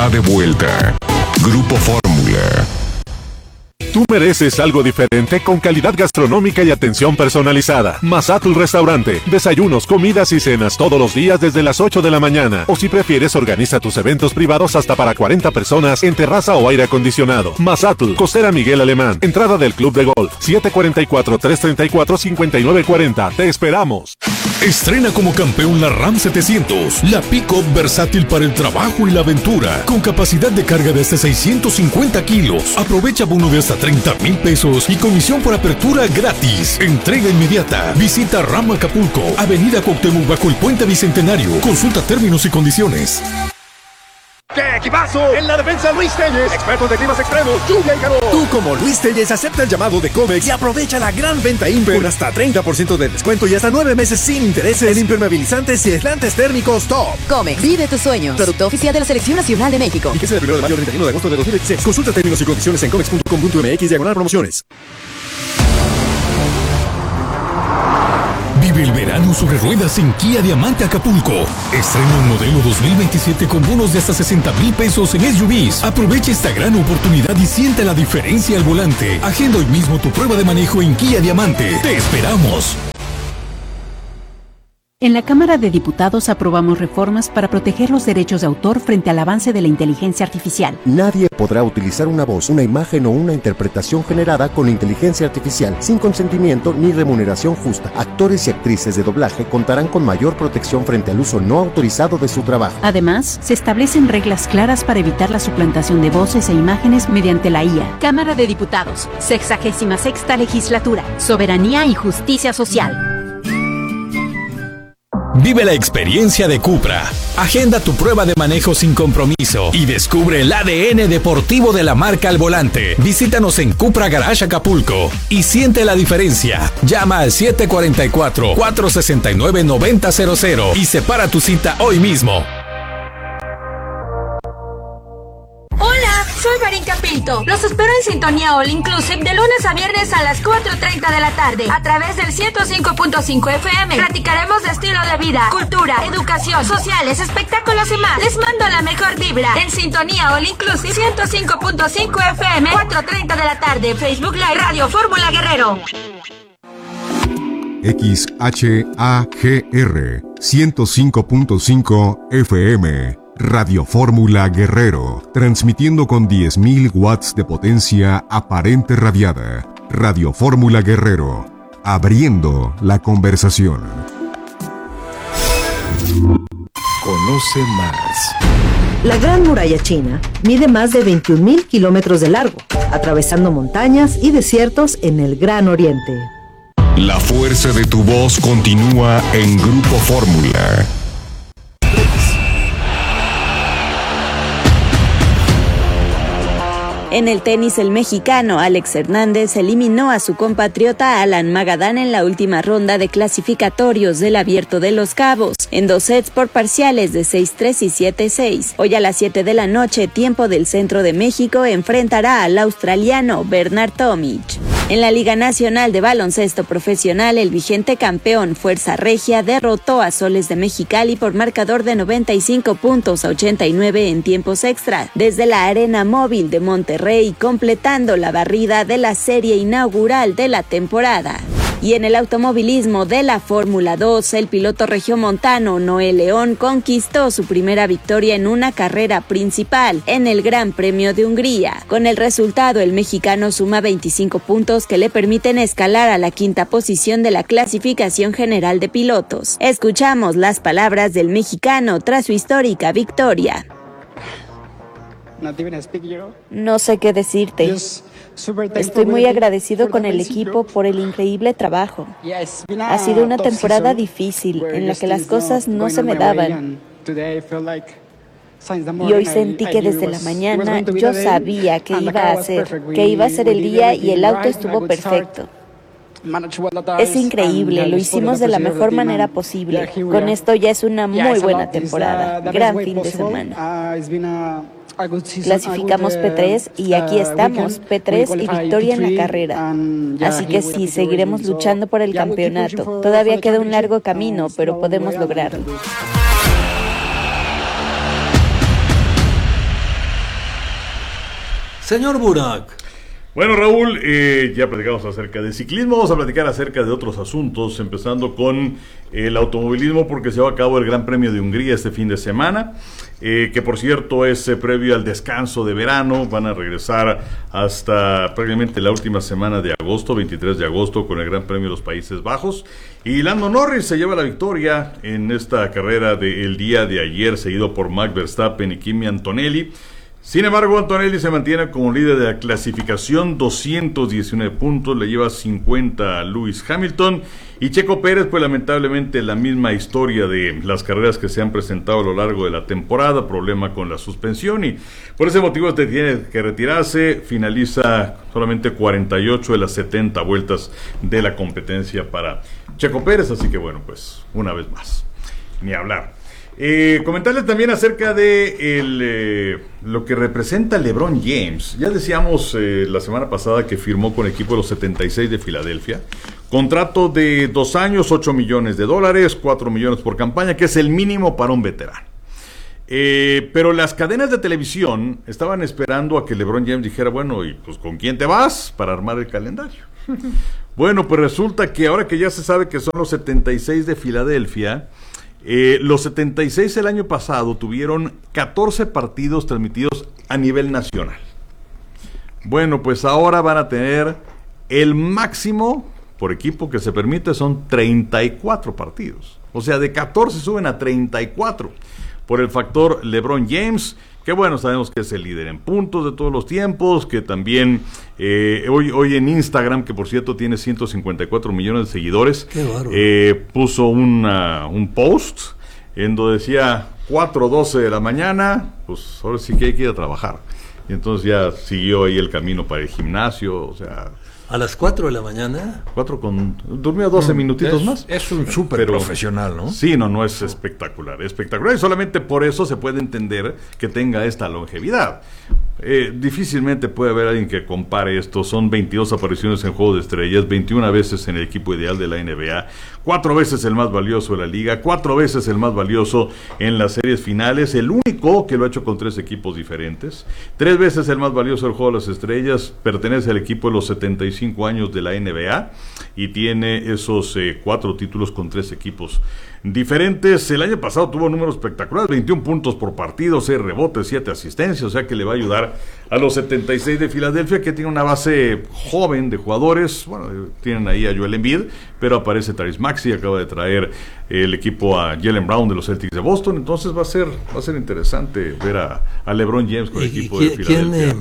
está de vuelta. Grupo Fórmula. Tú mereces algo diferente con calidad gastronómica y atención personalizada. Mazatlán Restaurante. Desayunos, comidas y cenas todos los días desde las 8 de la mañana. O si prefieres, organiza tus eventos privados hasta para 40 personas en terraza o aire acondicionado. Mazatlán, Costera Miguel Alemán. Entrada del Club de Golf. 744-334-5940. Te esperamos. Estrena como campeón la Ram 700, la pick-up versátil para el trabajo y la aventura, con capacidad de carga de hasta 650 kilos. Aprovecha bono de hasta 30,000 pesos y comisión por apertura gratis. Entrega inmediata. Visita Ram Acapulco, Avenida Cuauhtémoc bajo el Puente Bicentenario. Consulta términos y condiciones. ¡Qué equipazo! En la defensa, Luis Telles, experto de climas extremos, lluvia y calor. Tú, como Luis Telles, acepta el llamado de Comex y aprovecha la gran venta Imper con hasta 30% de descuento y hasta 9 meses sin intereses en impermeabilizantes y aislantes térmicos top. Comex, vive tus sueños. Producto oficial de la Selección Nacional de México. Fíjese del 1 de mayo al 31 de agosto de 2016. Consulta términos y condiciones en comex.com.mx/promociones. Vive el verano sobre ruedas en Kia Diamante Acapulco. Estrena un modelo 2027 con bonos de hasta 60,000 pesos en SUVs. Aprovecha esta gran oportunidad y siente la diferencia al volante. Agenda hoy mismo tu prueba de manejo en Kia Diamante. ¡Te esperamos! En la Cámara de Diputados aprobamos reformas para proteger los derechos de autor frente al avance de la inteligencia artificial. Nadie podrá utilizar una voz, una imagen o una interpretación generada con inteligencia artificial sin consentimiento ni remuneración justa. Actores y actrices de doblaje contarán con mayor protección frente al uso no autorizado de su trabajo. Además, se establecen reglas claras para evitar la suplantación de voces e imágenes mediante la IA. Cámara de Diputados, 66ª Legislatura, Soberanía y Justicia Social. Vive la experiencia de Cupra. Agenda tu prueba de manejo sin compromiso y descubre el ADN deportivo de la marca al volante. Visítanos en Cupra Garage Acapulco y siente la diferencia. Llama al 744-469-9000 y separa tu cita hoy mismo. Soy Marinka Pinto. Los espero en Sintonía All Inclusive de lunes a viernes a las 4:30 de la tarde a través del 105.5 FM. Platicaremos de estilo de vida, cultura, educación, sociales, espectáculos y más. Les mando la mejor vibra en Sintonía All Inclusive 105.5 FM, 4:30 de la tarde. Facebook Live Radio Fórmula Guerrero. XHAGR 105.5 FM. Radio Fórmula Guerrero, transmitiendo con 10,000 watts de potencia aparente radiada. Radio Fórmula Guerrero, abriendo la conversación. Conoce más. La Gran Muralla China mide más de 21,000 kilómetros de largo, atravesando montañas y desiertos en el Gran Oriente. La fuerza de tu voz continúa en Grupo Fórmula. En el tenis, el mexicano Alex Hernández eliminó a su compatriota Alan Magadán en la última ronda de clasificatorios del Abierto de Los Cabos, en 2 sets por parciales de 6-3 y 7-6. Hoy a las 7 de la noche, tiempo del centro de México, enfrentará al australiano Bernard Tomic. En la Liga Nacional de Baloncesto Profesional, el vigente campeón Fuerza Regia derrotó a Soles de Mexicali por marcador de 95-89 en tiempos extra, desde la Arena Móvil de Monterrey, completando la barrida de la serie inaugural de la temporada. Y en el automovilismo de la Fórmula 2, el piloto regiomontano Noé León conquistó su primera victoria en una carrera principal en el Gran Premio de Hungría. Con el resultado, el mexicano suma 25 puntos que le permiten escalar a la 5ª posición de la clasificación general de pilotos. Escuchamos las palabras del mexicano tras su histórica victoria. No sé qué decirte. Estoy muy agradecido con el equipo por el increíble trabajo. Ha sido una temporada difícil en la que las cosas no se me daban. Y hoy sentí que desde la mañana yo sabía que iba a ser el día y el auto estuvo perfecto. Es increíble, lo hicimos de la mejor manera posible. Con esto ya es una muy buena temporada. Gran fin de semana. Clasificamos P3 y aquí estamos, P3 y victoria en la carrera. Así que sí, seguiremos luchando por el campeonato. Todavía queda un largo camino, pero podemos lograrlo. Señor Burak. Bueno, Raúl, ya platicamos acerca de ciclismo, vamos a platicar acerca de otros asuntos, empezando con el automovilismo, porque se va a cabo el Gran Premio de Hungría este fin de semana, que por cierto es previo al descanso de verano. Van a regresar hasta prácticamente la última semana de agosto, 23 de agosto, con el Gran Premio de los Países Bajos, y Lando Norris se lleva la victoria en esta carrera del día de ayer, seguido por Max Verstappen y Kimi Antonelli. Sin embargo, Antonelli se mantiene como líder de la clasificación, 219 puntos, le lleva 50 a Lewis Hamilton, y Checo Pérez, pues lamentablemente la misma historia de las carreras que se han presentado a lo largo de la temporada, problema con la suspensión, y por ese motivo tiene que retirarse. Finaliza solamente 48 de las 70 vueltas de la competencia para Checo Pérez, así que bueno, pues una vez más, ni hablar. Comentarles también acerca de lo que representa LeBron James. Ya decíamos la semana pasada que firmó con el equipo de los 76 de Filadelfia, contrato de 2 años, $8 millones, $4 millones por campaña, que es el mínimo para un veterano. Pero las cadenas de televisión estaban esperando a que LeBron James dijera, bueno, ¿y pues con quién te vas para armar el calendario? Bueno, pues resulta que ahora que ya se sabe que son los 76 de Filadelfia, los 76 el año pasado tuvieron 14 partidos transmitidos a nivel nacional. Bueno, pues ahora van a tener el máximo por equipo que se permite, son 34 partidos. O sea, de 14 suben a 34 por el factor LeBron James, que bueno, sabemos que es el líder en puntos de todos los tiempos, que también hoy en Instagram, que por cierto tiene 154 millones de seguidores, puso un post en donde decía 4:12 de la mañana, pues ahora sí que hay que ir a trabajar. Y entonces ya siguió ahí el camino para el gimnasio, o sea... ¿A las 4 de la mañana? Durmió 12 minutitos más. Es un súper profesional, ¿no? Sí, no es espectacular, y solamente por eso se puede entender que tenga esta longevidad. Difícilmente puede haber alguien que compare esto. Son 22 apariciones en Juego de Estrellas, 21 veces en el equipo ideal de la NBA, 4 veces el más valioso de la liga, 4 veces el más valioso en las series finales, el único que lo ha hecho con 3 equipos diferentes, 3 veces el más valioso del Juego de las Estrellas, pertenece al equipo de los 75 años de la NBA y tiene esos 4 títulos con 3 equipos diferentes. El año pasado tuvo números espectaculares, 21 puntos por partido, 6 rebotes, 7 asistencias, o sea que le va a ayudar a los 76 de Filadelfia, que tiene una base joven de jugadores. Bueno, tienen ahí a Joel Embiid, pero aparece Tyrese Maxey, acaba de traer el equipo a Jaylen Brown de los Celtics de Boston, entonces va a ser interesante ver a LeBron James con el equipo de Filadelfia.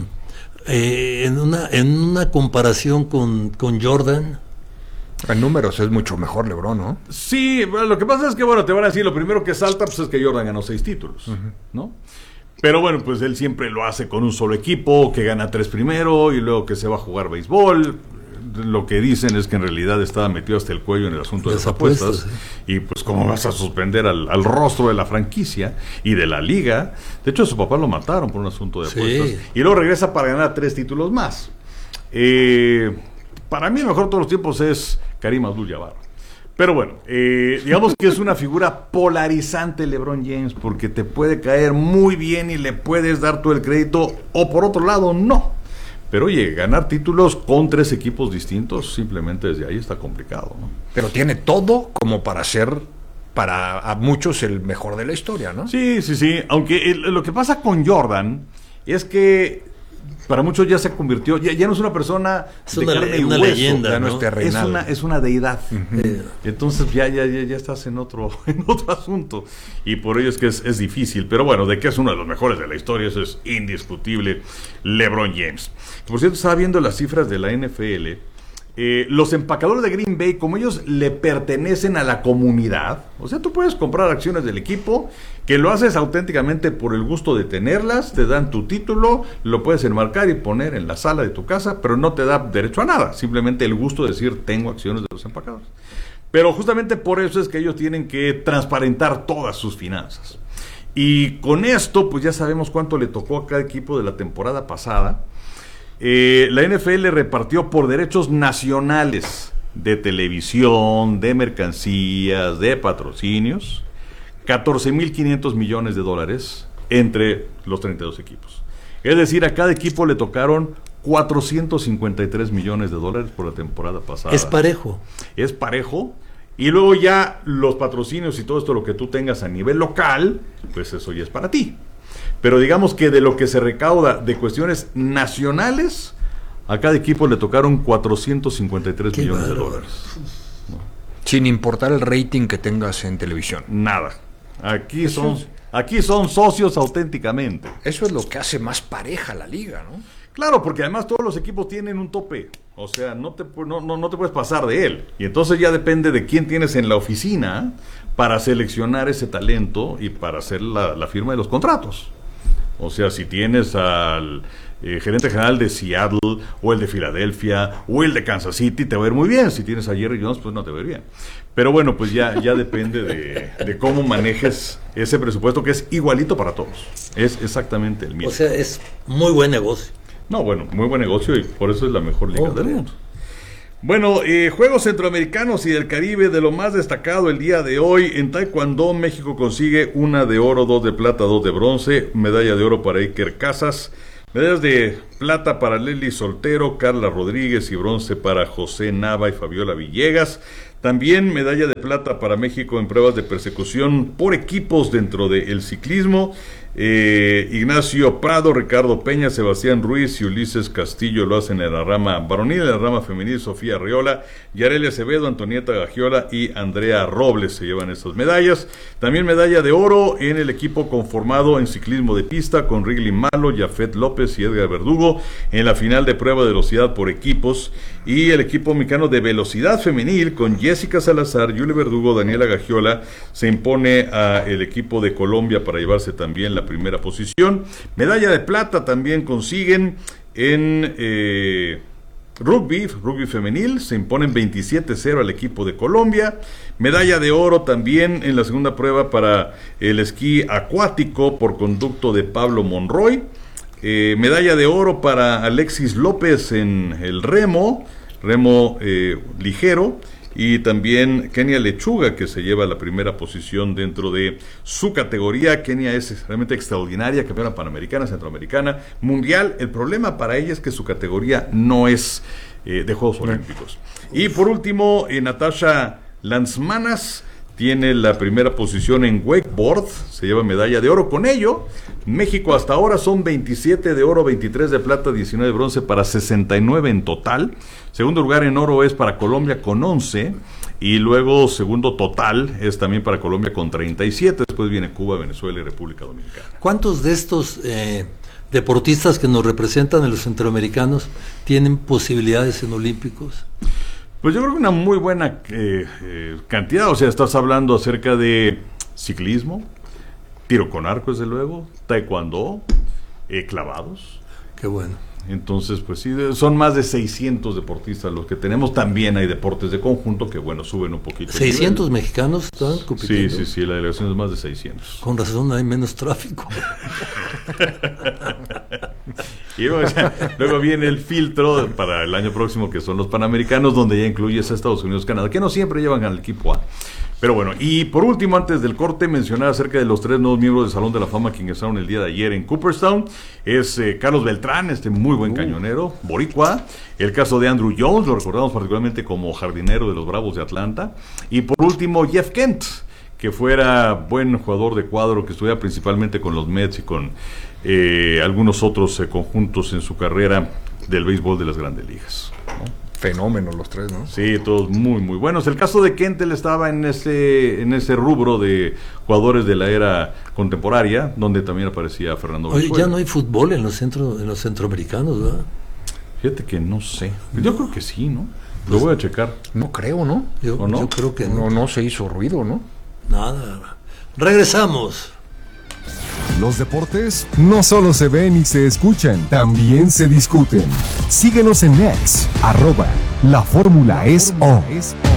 En una comparación con Jordan, en números es mucho mejor LeBron, ¿no? Sí, bueno, lo que pasa es que, bueno, te van a decir, lo primero que salta, pues es que Jordan ganó 6 títulos, ¿no? Pero bueno, pues él siempre lo hace con un solo equipo, que gana 3 primero, y luego que se va a jugar béisbol. Lo que dicen es que en realidad estaba metido hasta el cuello en el asunto de las apuestas. Y pues cómo vas a suspender al rostro de la franquicia y de la liga. De hecho, a su papá lo mataron por un asunto de apuestas. Y luego regresa para ganar 3 títulos más. Para mí el mejor de todos los tiempos es Karim Abdul-Jabbar. Pero bueno, digamos que es una figura polarizante LeBron James, porque te puede caer muy bien y le puedes dar todo el crédito, o por otro lado no. Pero oye, ganar títulos con 3 equipos distintos, simplemente desde ahí está complicado, ¿no? Pero tiene todo como para ser, para a muchos, el mejor de la historia, ¿no? Sí. Aunque lo que pasa con Jordan es que para muchos ya se convirtió, ya no es una persona de carne y hueso, leyenda, ya no es terrenal. Es una deidad. Entonces ya estás en otro asunto. Y por ello es que es difícil. Pero bueno, de que es uno de los mejores de la historia, eso es indiscutible, LeBron James. Por cierto, estaba viendo las cifras de la NFL. Los empacadores de Green Bay, como ellos le pertenecen a la comunidad, o sea, tú puedes comprar acciones del equipo, que lo haces auténticamente por el gusto de tenerlas, te dan tu título, lo puedes enmarcar y poner en la sala de tu casa, pero no te da derecho a nada, simplemente el gusto de decir tengo acciones de los empacadores. Pero justamente por eso es que ellos tienen que transparentar todas sus finanzas. Y con esto, pues ya sabemos cuánto le tocó a cada equipo de la temporada pasada. La NFL repartió por derechos nacionales de televisión, de mercancías, de patrocinios, $14,500 millones entre los 32 equipos. Es decir, a cada equipo le tocaron $453 millones por la temporada pasada. Es parejo. Es parejo. Y luego ya los patrocinios y todo esto, lo que tú tengas a nivel local, pues eso ya es para ti. Pero digamos que de lo que se recauda de cuestiones nacionales, a cada equipo le tocaron $453 millones. ¿No? Sin importar el rating que tengas en televisión. Nada. Aquí son socios auténticamente. Eso es lo que hace más pareja la liga, ¿no? Claro, porque además todos los equipos tienen un tope. O sea, no te puedes pasar de él. Y entonces ya depende de quién tienes en la oficina para seleccionar ese talento y para hacer la firma de los contratos. O sea, si tienes al gerente general de Seattle, o el de Filadelfia, o el de Kansas City, te va a ir muy bien. Si tienes a Jerry Jones, pues no te va a ir bien. Pero bueno, pues ya depende de cómo manejes ese presupuesto, que es igualito para todos. Es exactamente el mismo. O sea, es muy buen negocio. No, bueno, muy buen negocio, y por eso es la mejor liga del mundo. Bueno, Juegos Centroamericanos y del Caribe, de lo más destacado el día de hoy. En Taekwondo, México consigue 1 de oro, 2 de plata, 2 de bronce, medalla de oro para Iker Casas, medallas de plata para Leslie Soltero, Carla Rodríguez, y bronce para José Nava y Fabiola Villegas. También medalla de plata para México en pruebas de persecución por equipos dentro del ciclismo. Ignacio Prado, Ricardo Peña, Sebastián Ruiz y Ulises Castillo lo hacen en la rama varonil. En la rama femenil, Sofía Arriola, Yarelia Acevedo, Antonieta Gagiola y Andrea Robles se llevan estas medallas. También medalla de oro en el equipo conformado en ciclismo de pista con Wrigley Malo, Jafet López y Edgar Verdugo en la final de prueba de velocidad por equipos. Y el equipo mexicano de velocidad femenil con Jessica Salazar, Yuli Verdugo, Daniela Gagiola se impone a el equipo de Colombia para llevarse también la primera posición. Medalla de plata también consiguen en rugby femenil, se imponen 27-0 al equipo de Colombia. Medalla de oro también en la segunda prueba para el esquí acuático por conducto de Pablo Monroy. Medalla de oro para Alexis López en el remo ligero. Y también Kenia Lechuga, que se lleva la primera posición dentro de su categoría. Kenia es realmente extraordinaria, campeona panamericana, centroamericana, mundial. El problema para ella es que su categoría no es de Juegos Olímpicos. Y por último, Natasha Lanzmanas tiene la primera posición en wakeboard, se lleva medalla de oro. Con ello, México hasta ahora son 27 de oro, 23 de plata, 19 de bronce, para 69 en total. Segundo lugar en oro es para Colombia con 11, y luego segundo total es también para Colombia con 37. Después viene Cuba, Venezuela y República Dominicana. ¿Cuántos de estos deportistas que nos representan en los centroamericanos tienen posibilidades en olímpicos? Pues yo creo que una muy buena cantidad. O sea, estás hablando acerca de ciclismo, tiro con arco, desde luego, taekwondo, clavados. Qué bueno. Entonces, pues sí, son más de 600 deportistas los que tenemos. También hay deportes de conjunto que, bueno, suben un poquito. ¿600 mexicanos están compitiendo? Sí, la delegación es más de 600. Con razón hay menos tráfico. Y luego viene el filtro para el año próximo, que son los Panamericanos, donde ya incluyes a Estados Unidos, Canadá, que no siempre llevan al equipo A. Pero bueno, y por último, antes del corte, mencionar acerca de los 3 nuevos miembros del Salón de la Fama que ingresaron el día de ayer en Cooperstown. Es Carlos Beltrán, muy buen cañonero, boricua. El caso de Andrew Jones, lo recordamos particularmente como jardinero de los Bravos de Atlanta. Y por último, Jeff Kent, que fuera buen jugador de cuadro, que estuviera principalmente con los Mets y con algunos otros conjuntos en su carrera del béisbol de las Grandes Ligas, ¿no? Fenómenos los 3, ¿no? Sí, todos muy, muy buenos. El caso de Kent, él estaba en ese rubro de jugadores de la era contemporánea, donde también aparecía Fernando Oye, Valenzuela. ya no hay fútbol en los centroamericanos, ¿verdad? Fíjate que no sé. Yo creo que sí, ¿no? Lo voy a checar. No creo, ¿no? Yo creo que no. No se hizo ruido, ¿no? Nada. Regresamos. Los deportes no solo se ven y se escuchan, también se discuten. Síguenos en X, @LaFórmulaEsO.